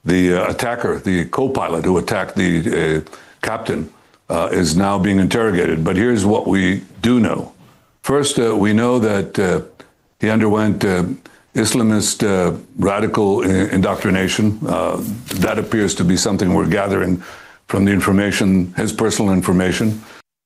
The attacker, the co-pilot who attacked the captain, is now being interrogated. But here's what we do know. First, we know that he underwent Islamist radical indoctrination. That appears to be something we're gathering from the information, his personal information.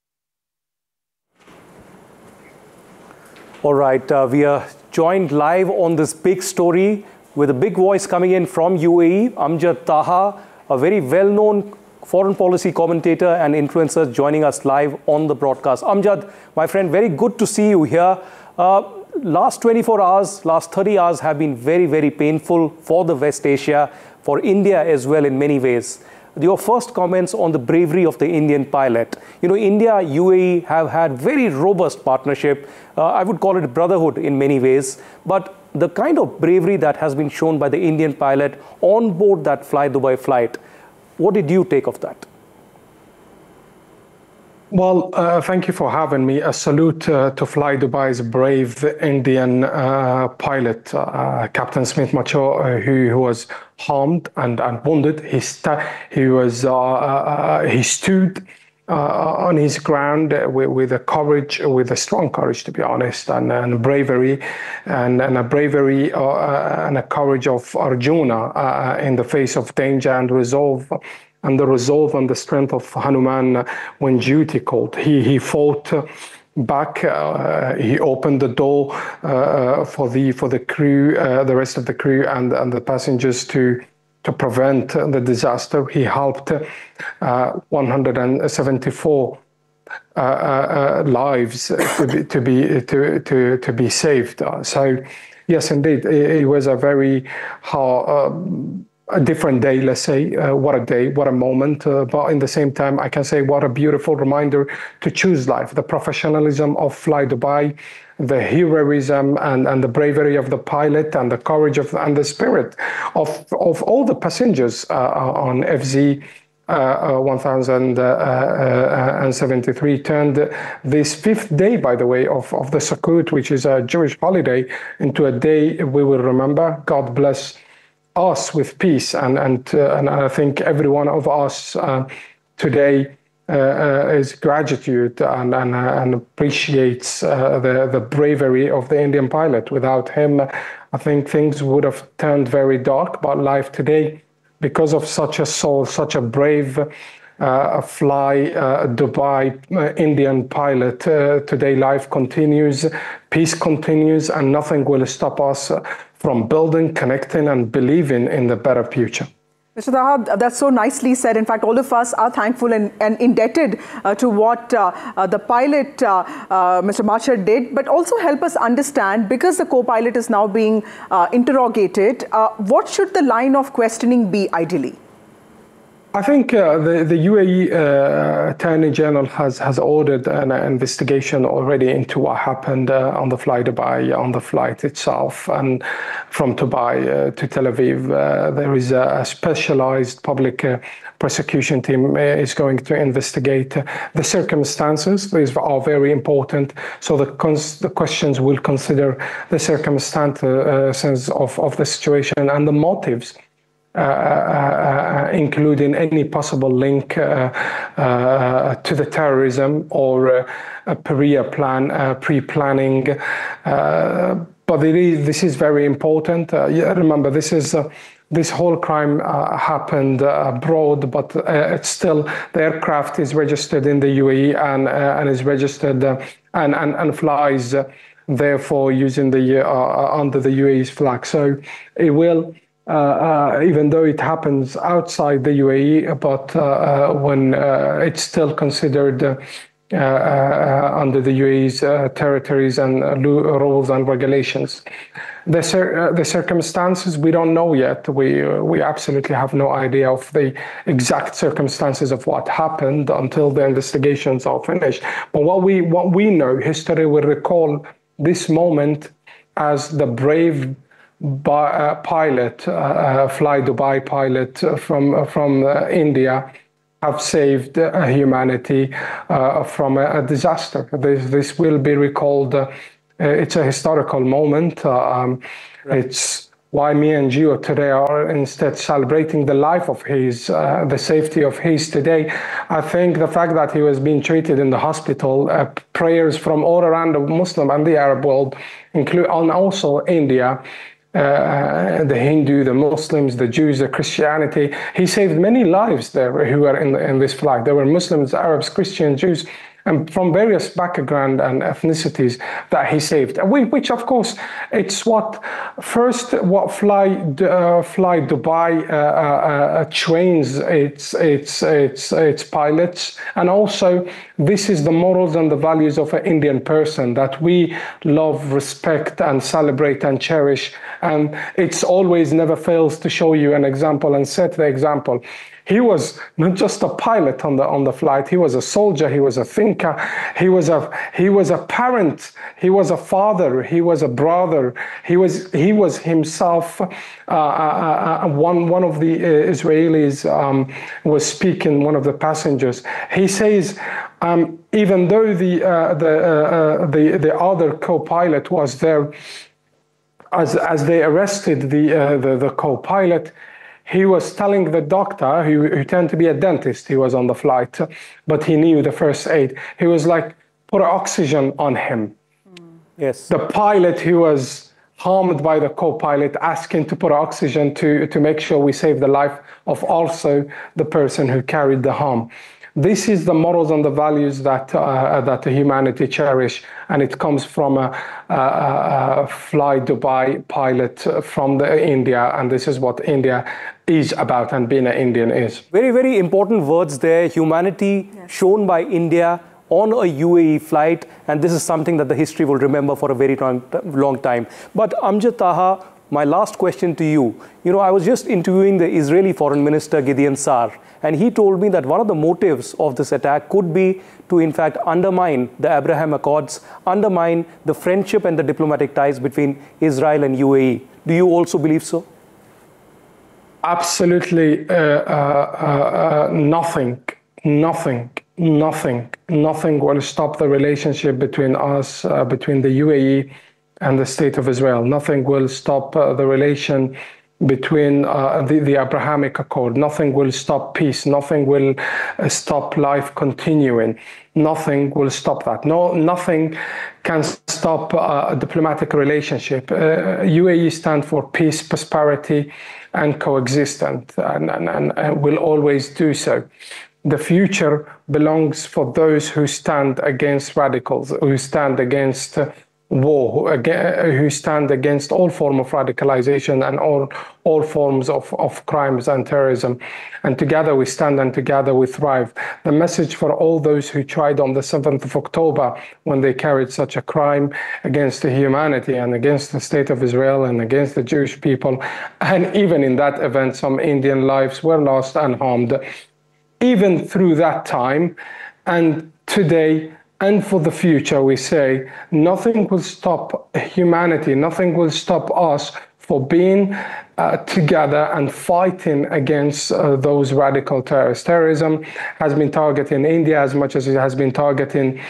All right, we are joined live on this big story with a big voice coming in from UAE, Amjad Taha, a very well-known foreign policy commentator and influencer joining us live on the broadcast. Amjad, my friend, very good to see you here. Last 24 hours, last 30 hours have been very, very painful for the West Asia, for India as well in many ways. Your first comments on the bravery of the Indian pilot. You know, India, UAE have had very robust partnership. I would call it brotherhood in many ways. But the kind of bravery that has been shown by the Indian pilot on board that Fly Dubai flight, what did you take of that? Well, thank you for having me. A salute to Fly Dubai's brave Indian pilot, Captain Smith Macho, who was harmed and wounded. He stood on his ground with a courage, with a strong courage, to be honest, and bravery, and a bravery and a courage of Arjuna in the face of danger and resolve. And the resolve and the strength of Hanuman when duty called. He fought back. He opened the door for the crew, the rest of the crew and the passengers to prevent the disaster. He helped 174 lives to be saved. So yes, indeed, it was a very a different day, let's say. What a day, what a moment. But in the same time, I can say what a beautiful reminder to choose life. The professionalism of Fly Dubai, the heroism and the bravery of the pilot, and the courage and the spirit of all the passengers on FZ 1073 turned this fifth day, by the way, of the Sukkot, which is a Jewish holiday, into a day we will remember. God bless us with peace, and I think every one of us today is gratitude and appreciates the bravery of the Indian pilot. Without him, I think things would have turned very dark. But life today, because of such a soul, such a brave Fly Dubai Indian pilot, today life continues, peace continues, and nothing will stop us from building, connecting, and believing in the better future. Mr. Taha, that's so nicely said. In fact, all of us are thankful and indebted to what the pilot, Mr. Machar, did, but also help us understand, because the co-pilot is now being interrogated, what should the line of questioning be ideally? I think the UAE Attorney General has ordered an investigation already into what happened on the Fly Dubai, on the flight itself, and from Dubai to Tel Aviv. There is a specialized public prosecution team is going to investigate the circumstances. These are very important. So the questions will consider the circumstances of the situation and the motives, including any possible link to the terrorism or a pre-planning. But this is very important. Remember, this whole crime happened abroad, but it's still, the aircraft is registered in the UAE and is registered and flies, therefore, using the under the UAE's flag. So it will. Even though it happens outside the UAE, but when it's still considered under the UAE's territories and rules and regulations. The circumstances, we don't know yet. We absolutely have no idea of the exact circumstances of what happened until the investigations are finished. But what we know, history will recall this moment as the brave pilot, Fly Dubai pilot from India, have saved humanity from a disaster. This will be recalled. It's a historical moment. It's why me and Gio today are instead celebrating the life of his, the safety of his today. I think the fact that he was being treated in the hospital, prayers from all around the Muslim and the Arab world, and also India, the Hindu, the Muslims, the Jews, the Christianity. He saved many lives there who were in this flight. There were Muslims, Arabs, Christians, Jews, and from various background and ethnicities that he saved, which of course it's what Fly Dubai trains its pilots, and also this is the morals and the values of an Indian person that we love, respect, and celebrate and cherish, and it's always never fails to show you an example and set the example. He was not just a pilot on the flight. He was a soldier. He was a thinker. He was a parent. He was a father. He was a brother. He was himself. One of the Israelis was speaking. One of the passengers. He says, even though the other co-pilot was there, as they arrested the co-pilot, he was telling the doctor, who turned to be a dentist, he was on the flight, but he knew the first aid. He was like, put oxygen on him. Yes. The pilot who was harmed by the co-pilot asking to put oxygen to make sure we save the life of also the person who carried the harm. This is the morals and the values that humanity cherish, and it comes from a Fly Dubai pilot from India, and this is what India is about, and being an Indian is. Very, very important words there. Humanity shown by India on a UAE flight, and this is something that the history will remember for a very long time. But Amjad Taha, my last question to you. You know, I was just interviewing the Israeli Foreign Minister Gideon Sa'ar, and he told me that one of the motives of this attack could be to, in fact, undermine the Abraham Accords, undermine the friendship and the diplomatic ties between Israel and UAE. Do you also believe so? Absolutely nothing will stop the relationship between us, between the UAE and the State of Israel. Nothing will stop the relation between the Abrahamic Accord. Nothing will stop peace. Nothing will stop life continuing. Nothing will stop that. Nothing can stop a diplomatic relationship. UAE stands for peace, prosperity, and coexistence, and will always do so. The future belongs for those who stand against radicals, who stand against war, who stand against all forms of radicalization and all forms of crimes and terrorism. And together we stand, and together we thrive. The message for all those who tried on the 7th of October, when they carried such a crime against humanity and against the State of Israel and against the Jewish people, and even in that event, some Indian lives were lost and harmed. Even through that time, and today, and for the future, we say, nothing will stop humanity, nothing will stop us for being together and fighting against those radical terrorists. Terrorism has been targeting India as much as it has been targeting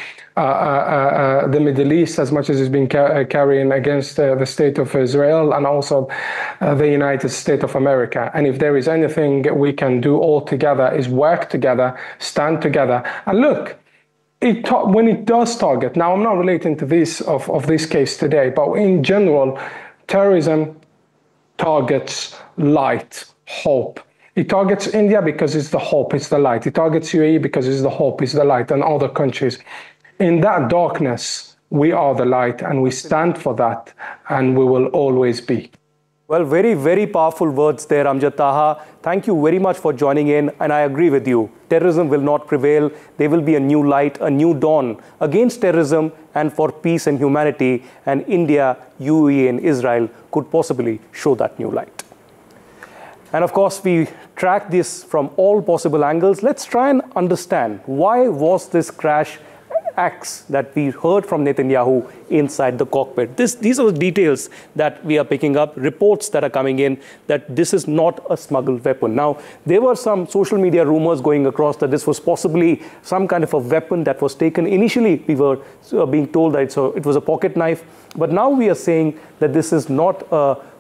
the Middle East, as much as it's been carrying against the State of Israel and also the United States of America. And if there is anything we can do all together is work together, stand together. And look, when it does target, now I'm not relating to this of this case today, but in general, terrorism targets light, hope. It targets India because it's the hope, it's the light. It targets UAE because it's the hope, it's the light, and other countries. In that darkness, we are the light, and we stand for that, and we will always be. Well, very, very powerful words there, Amjad Taha. Thank you very much for joining in, and I agree with you. Terrorism will not prevail. There will be a new light, a new dawn against terrorism and for peace and humanity, and India, UAE and Israel could possibly show that new light. And of course, we track this from all possible angles. Let's try and understand, why was this crash acts that we heard from Netanyahu inside the cockpit? These are the details that we are picking up, reports that are coming in that this is not a smuggled weapon. Now, there were some social media rumors going across that this was possibly some kind of a weapon that was taken. Initially, we were being told that it was a pocket knife, but now we are saying that this is not a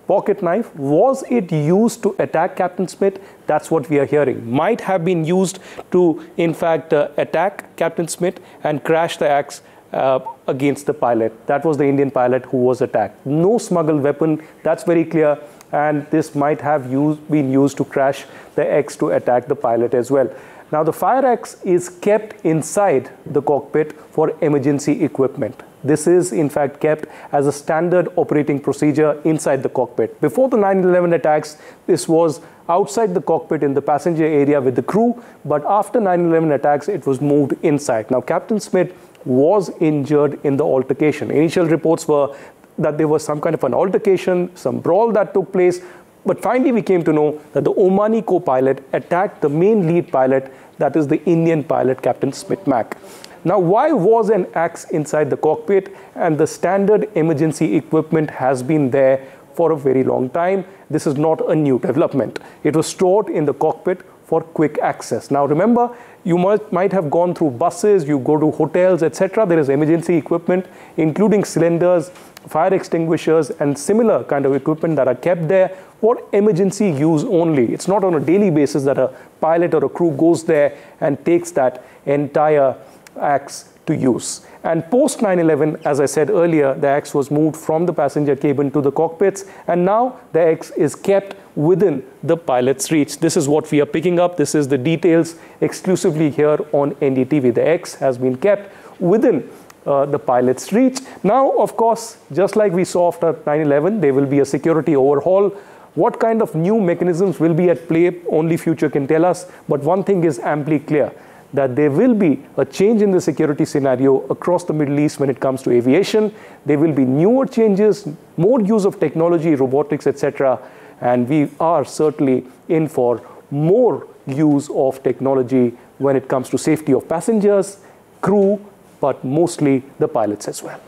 pocket knife. Was it used to attack Captain Smith? That's what we are hearing. Might have been used to, in fact, attack Captain Smith and crash the axe against the pilot. That was the Indian pilot who was attacked. No smuggled weapon, that's very clear. And this might have been used to crash the axe to attack the pilot as well. Now, the fire axe is kept inside the cockpit for emergency equipment. This is, in fact, kept as a standard operating procedure inside the cockpit. Before the 9/11 attacks, this was outside the cockpit in the passenger area with the crew, but after 9/11 attacks, it was moved inside. Now, Captain Smith was injured in the altercation. Initial reports were that there was some kind of an altercation, some brawl that took place, but finally we came to know that the Omani co-pilot attacked the main lead pilot, that is the Indian pilot, Captain Smith Mac. Now, why was an axe inside the cockpit? And the standard emergency equipment has been there for a very long time. This is not a new development. It was stored in the cockpit for quick access. Now, remember, you might have gone through buses, you go to hotels, etc. There is emergency equipment, including cylinders, fire extinguishers, and similar kind of equipment that are kept there for emergency use only. It's not on a daily basis that a pilot or a crew goes there and takes that entire axe to use. And post 9/11, as I said earlier, the axe was moved from the passenger cabin to the cockpits, and now the axe is kept within the pilot's reach. This is what we are picking up. This is the details exclusively here on NDTV. The axe has been kept within the pilot's reach. Now, of course, just like we saw after 9/11, there will be a security overhaul. What kind of new mechanisms will be at play, only future can tell us. But one thing is amply clear, that there will be a change in the security scenario across the Middle East when it comes to aviation. There will be newer changes, more use of technology, robotics, etc. And we are certainly in for more use of technology when it comes to safety of passengers, crew, but mostly the pilots as well.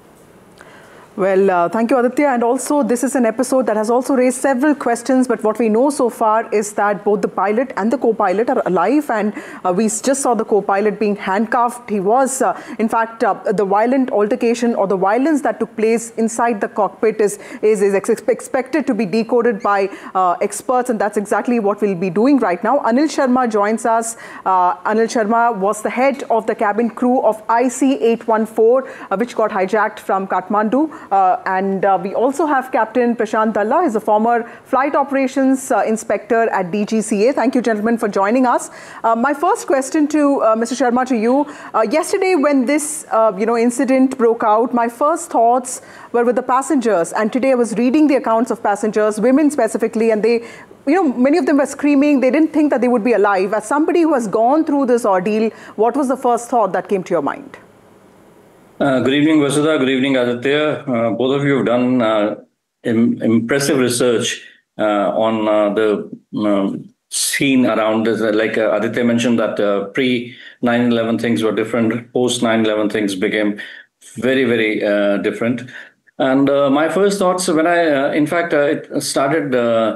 Well, thank you, Aditya. And also, this is an episode that has also raised several questions. But what we know so far is that both the pilot and the co-pilot are alive. And we just saw the co-pilot being handcuffed. He was, in fact, the violent altercation or the violence that took place inside the cockpit is expected to be decoded by experts. And that's exactly what we'll be doing right now. Anil Sharma joins us. Anil Sharma was the head of the cabin crew of IC-814, which got hijacked from Kathmandu. And we also have Captain Prashant Dalla, is a former flight operations inspector at DGCA. Thank you, gentlemen, for joining us. My first question to Mr. Sharma, to you. Yesterday, when this incident broke out, my first thoughts were with the passengers. And today I was reading the accounts of passengers, women specifically, and they, many of them were screaming. They didn't think that they would be alive. As somebody who has gone through this ordeal, what was the first thought that came to your mind? Good evening, Vasudha. Good evening, Aditya. Both of you have done impressive research on the scene around this. Like Aditya mentioned that pre-9/11 things were different. Post-9/11 things became very, very different. And my first thoughts when in fact, it started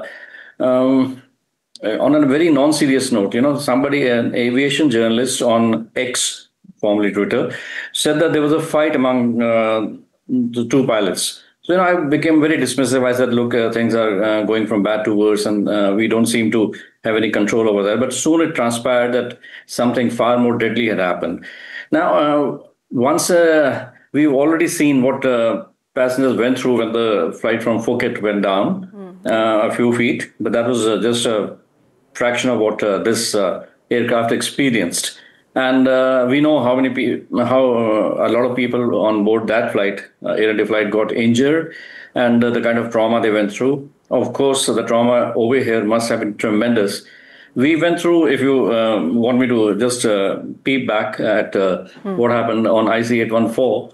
on a very non-serious note. Somebody, an aviation journalist on X, formerly Twitter, said that there was a fight among the two pilots. So I became very dismissive. I said, look, things are going from bad to worse, and we don't seem to have any control over that. But soon it transpired that something far more deadly had happened. Now, once we've already seen what passengers went through when the flight from Phuket went down a few feet, but that was just a fraction of what this aircraft experienced. And we know how a lot of people on board that flight, Air India flight, got injured, and the kind of trauma they went through. Of course, the trauma over here must have been tremendous. We went through, if you want me to just peep back at what happened on IC-814,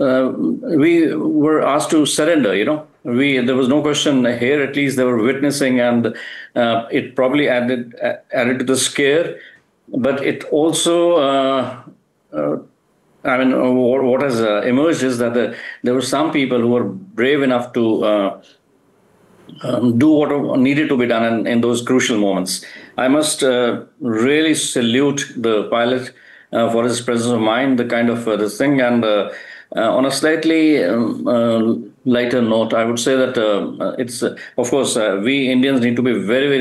we were asked to surrender, There was no question here, at least they were witnessing, and it probably added to the scare. But it also, what has emerged is that there were some people who were brave enough to do what needed to be done in those crucial moments. I must really salute the pilot for his presence of mind, the kind of this thing. And on a slightly lighter note, I would say that it's, of course, we Indians need to be very, very